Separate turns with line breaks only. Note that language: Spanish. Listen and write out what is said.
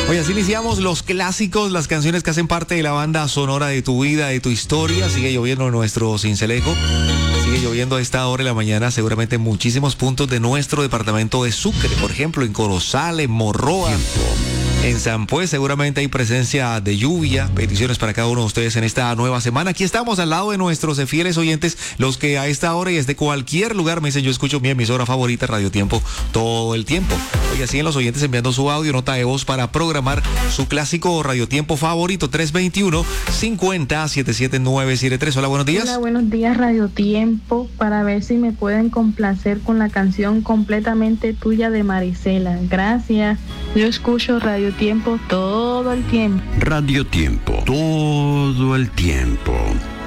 Oye, así iniciamos los clásicos, las canciones que hacen parte de la banda sonora de tu vida, de tu historia. Sigue lloviendo nuestro Cincelejo. Sigue lloviendo a esta hora de la mañana, seguramente en muchísimos puntos de nuestro departamento de Sucre. Por ejemplo, en Corozal, en Morroa, en San Pues, seguramente hay presencia de lluvia. Peticiones para cada uno de ustedes en esta nueva semana. Aquí estamos al lado de nuestros fieles oyentes, los que a esta hora y desde cualquier lugar me dicen: yo escucho mi emisora favorita, Radio Tiempo, todo el tiempo. Oye, siguen los oyentes enviando su audio, nota de voz para programar su clásico Radio Tiempo favorito, 321-50-77973. Hola, buenos días.
Hola, buenos días, Radio Tiempo, para ver si me pueden complacer con la canción Completamente Tuya de Marisela. Gracias. Yo escucho Radio Tiempo todo el tiempo.
Radio Tiempo, todo el tiempo.